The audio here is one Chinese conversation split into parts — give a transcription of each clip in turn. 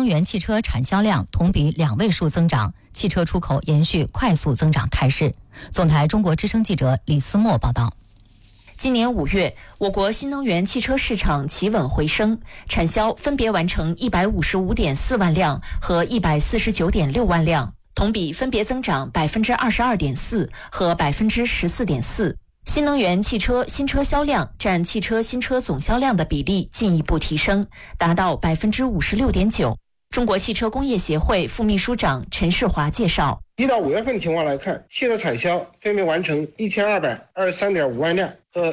能源汽车产销量同比2位数增长，汽车出口延续快速增长态势。总台中国之声记者李思墨报道。 今年5月，我国新能源汽车市场企稳回升，产销分别完成155.4万辆和149.6万辆，同比分别增长22.4%和14.4%。新能源汽车新车销量占汽车新车总销量的比例进一步提升，达到56.9%。中国汽车工业协会副秘书长陈世华介绍 ，1到5月份情况来看，汽车产销分别完成1223.5万辆和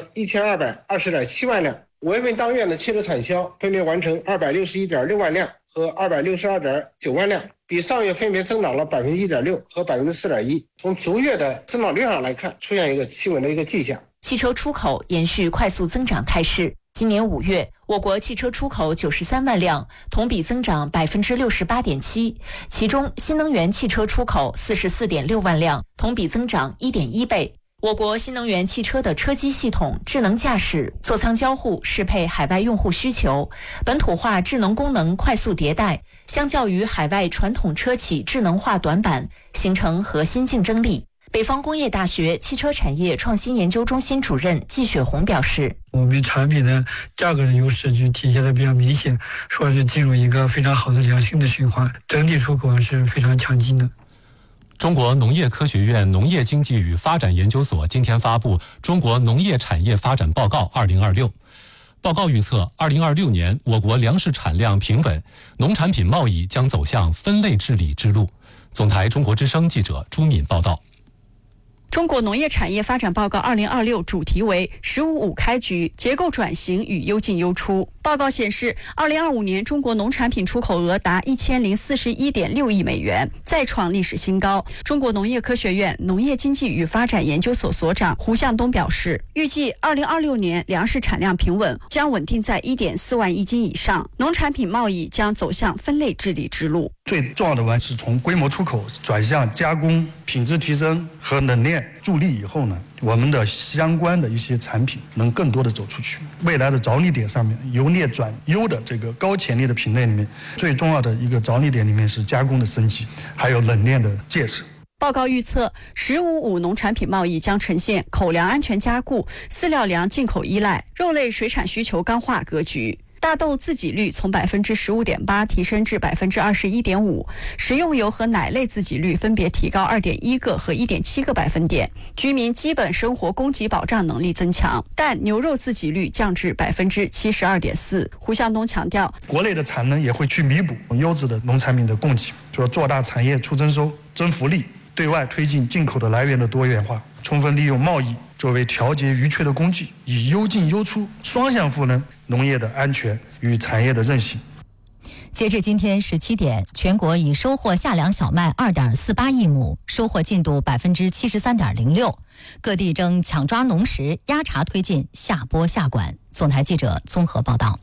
1220.7万辆。5月份当月的汽车产销分别完成261.6万辆和262.9万辆，比上月分别增长了1.6%和4.1%。从逐月的增长率上来看，出现一个企稳的一个迹象。 汽车出口延续快速增长态势。今年5月，我国汽车出口93万辆，同比增长68.7%，其中新能源汽车出口44.6万辆，同比增长1.1倍。我国新能源汽车的车机系统、智能驾驶、座舱交互适配海外用户需求，本土化智能功能快速迭代，相较于海外传统车企智能化短板，形成核心竞争力。北方工业大学汽车产业创新研究中心主任季雪红表示， 我们产品的价格的优势就体现的比较明显，说是进入一个非常好的良性的循环，整体出口是非常强劲的。 中国农业科学院农业经济与发展研究所今天发布《中国农业产业发展报告2026》。报告预测，2026年我国粮食产量平稳，农产品贸易将走向分类治理之路。总台中国之声记者朱敏报道。 中国农业产业发展报告2026主题为“15-5开局，结构转型与优进优出”。报告显示，2025年中国农产品出口额达1041.6亿美元，再创历史新高。中国农业科学院农业经济与发展研究所所长胡向东表示，预计2026年粮食产量平稳，将稳定在1.4万亿斤以上，农产品贸易将走向分类治理之路。 最重要的是从规模出口转向加工、品质提升和冷链助力以后呢，我们的相关的一些产品能更多的走出去。未来的着力点上面，由劣转优的这个高潜力的品类里面，最重要的一个着力点里面是加工的升级，还有冷链的建设。 报告预测，15-5农产品贸易将呈现口粮安全加固、饲料粮进口依赖、肉类水产需求刚化格局。大豆自给率从15.8%提升至21.5%，食用油和奶类自给率分别提高2.1个和1.7个百分点，居民基本生活供给保障能力增强。但牛肉自给率降至72.4%。胡向东强调， 国内的产能也会去弥补优质的农产品的供给，说做大产业出增收、增福利，对外推进进口的来源的多元化，充分利用贸易作为调节余缺的工具，以优进优出双向赋能农业的安全与产业的韧性。 截至今天17点，全国已收获夏粮小麦2.48亿亩，收获进度73.06%。各地正抢抓农时，压茬推进下播下管。总台记者综合报道。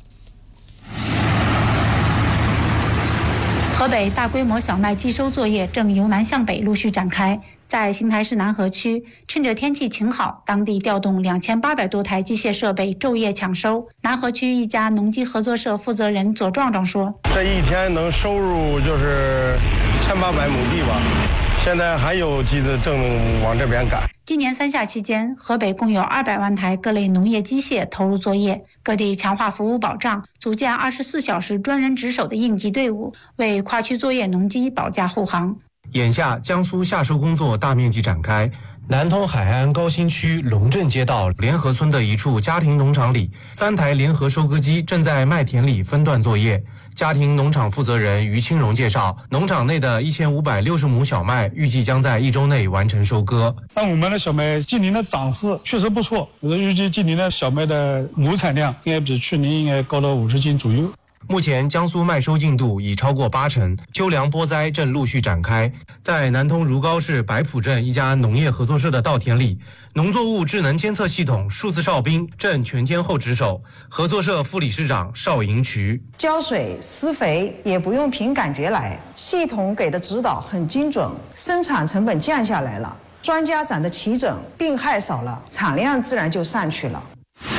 河北大规模小麦寄收作业正由南向北陆续展开。在邢台市南河区，趁着天气晴好，当地调动2800多台机械设备昼夜抢收。南河区一家农机合作社负责人左壮壮说：“ 这一天能收入就是1800亩地吧，现在还有机子正往这边赶。” 今年3夏期间，河北共有200万台各类农业机械投入作业，各地强化服务保障，组建24小时专人值守的应急队伍，为跨区作业农机保驾护航。 眼下，江苏夏收工作大面积展开。南通海岸高新区龙镇街道联合村的一处家庭农场里，3台联合收割机正在麦田里分段作业。家庭农场负责人于清荣介绍，农场内的1560亩小麦预计将在1周内完成收割。 那我们的小麦今年的长势确实不错，预计今年的小麦的亩产量应该比去年应该高到50斤左右。 目前江苏麦收进度已超过80%，秋粮播栽正陆续展开。在南通如皋市白浦镇一家农业合作社的稻田里，农作物智能监测系统数字哨兵正全天候值守。合作社副理事长邵银渠： 浇水施肥也不用凭感觉来，系统给的指导很精准，生产成本降下来了，专家长得齐整，病害少了，产量自然就上去了。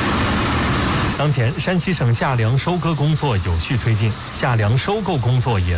当前，山西省夏粮收割工作有序推进，夏粮收购工作也